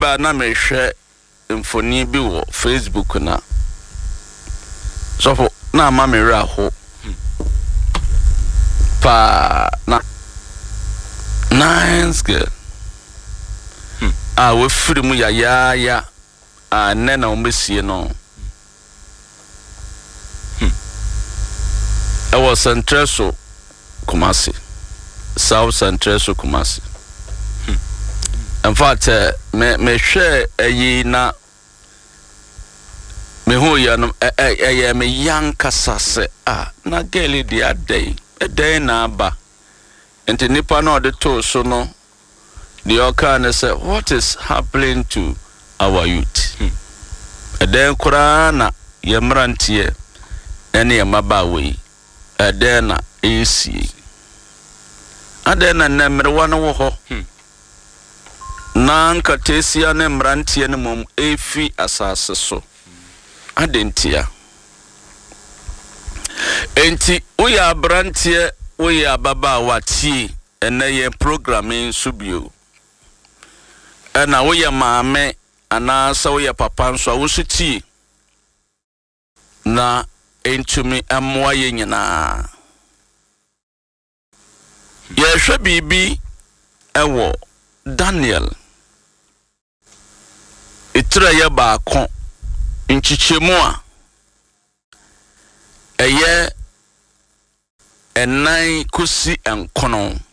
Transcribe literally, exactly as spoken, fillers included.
ba na me hwe mfoni bi wo Facebook na so for na ma me ra ho pa na nice girl ah we free mu ya ya ya ah nena o mesie no I was Central so Kumasi South Central so Kumasi in fact uh, me me share ayi na me ho ya no eh me yanka sase ah na girl di adai edai na ba enti nipa na de to so no the okan say what is happening to our youth edai kura na yemrantie ene yemaba we edai na esi adai na nemre wana wo ho na nka tesia ne mrantie ne mom efi asase so adentia enti uya brantie uya baba wati eneye programming subio ena uya maame ana sa uya papa nso awusuti na entumi amwa ye nyina ye hwe bibi ewo Daniel Itra ya ba kon nchichemu a eye enan kusi enkono